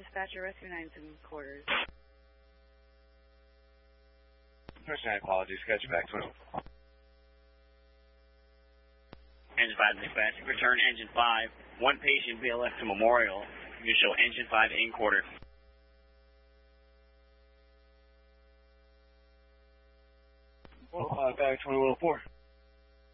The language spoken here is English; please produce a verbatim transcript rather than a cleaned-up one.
dispatcher, rescue nine's in quarters. First nine, apologies. Got you back. twelve. Engine five dispatch. Return engine five. One patient B L F to Memorial. You show engine five in quarter. Well, uh, back twenty-one oh four.